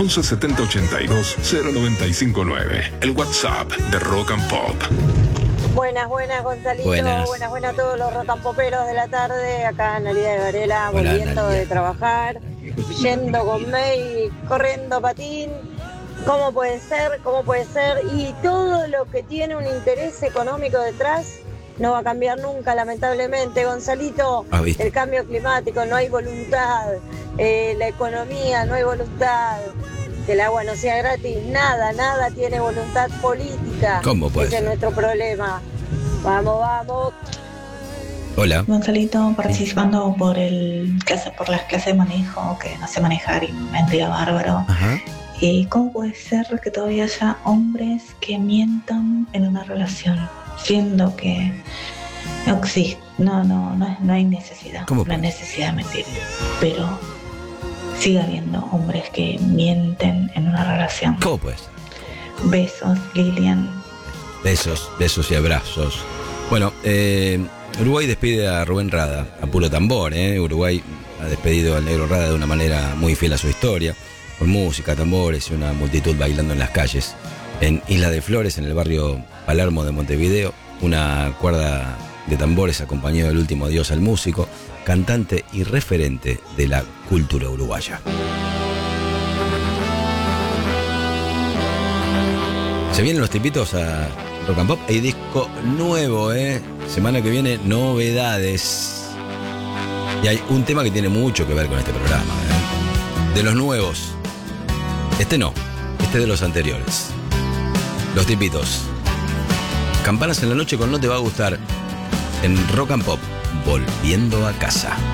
11 70 82 0959. El WhatsApp de Rock and Pop. Buenas, Gonzalito. Buenas. Buenas a todos los rotampoperos de la tarde. Acá Analia de Varela, Hola, volviendo Analia. de trabajar, yendo con May, corriendo patín. ¿Cómo puede ser? Y todo lo que tiene un interés económico detrás no va a cambiar nunca, lamentablemente. Gonzalito, ¿Viste? el cambio climático, no hay voluntad. La economía, no hay voluntad. Que el agua no sea gratis, nada tiene voluntad política. ¿Cómo puede Ese ser? es nuestro problema. Vamos. Hola. Gonzalito, participando por las clases de manejo, que no sé manejar y me vendría bárbaro. Ajá. ¿Cómo puede ser que todavía haya hombres que mientan en una relación? Siendo que no existe, no hay necesidad. ¿Cómo No hay puede? necesidad de mentir. Pero sigue habiendo hombres que mienten en una relación. ¿Cómo puede ser? Besos, Lilian. Besos y abrazos. Bueno, Uruguay despide a Rubén Rada, a puro tambor, Uruguay ha despedido al negro Rada de una manera muy fiel a su historia, con música, tambores y una multitud bailando en las calles. En Isla de Flores, en el barrio Palermo de Montevideo, una cuerda de tambores acompañó del último adiós al músico, cantante y referente de la cultura uruguaya. Se vienen los tipitos a Rock and Pop. Hay disco nuevo, semana que viene, novedades. Y hay un tema que tiene mucho que ver con este programa, de los nuevos. Este no, este de los anteriores. Los tipitos. Campanas en la noche con No Te Va a Gustar. En Rock and Pop, volviendo a casa.